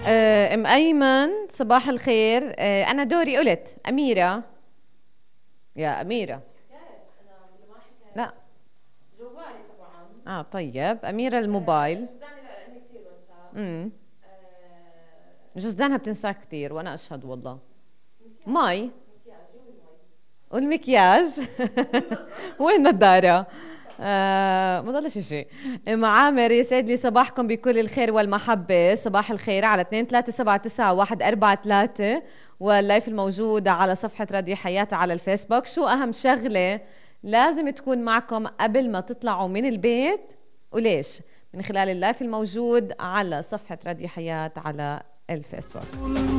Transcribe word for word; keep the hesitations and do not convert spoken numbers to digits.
آه، ام ايمن صباح الخير. آه، انا دوري قلت اميره. يا اميره. لا. جوالي طبعا. اه طيب اميره الموبايل. جداني لا لاني كثير واتساب. امم آه، جزدانها بتنسى كثير وانا اشهد والله. مكياج مي. مكياج جوي مي. والمكياج. وين النضاره؟ آه ما ضلش شيء. ام عامر يسعد لي صباحكم بكل الخير والمحبة. صباح الخير على اثنين ثلاثة سبعة تسعة واحد أربعة ثلاثة واللايف الموجود على صفحة راديو حياة على الفيسبوك. شو أهم شغلة لازم تكون معكم قبل ما تطلعوا من البيت وليش؟ من خلال اللايف الموجود على صفحة راديو حياة على الفيسبوك.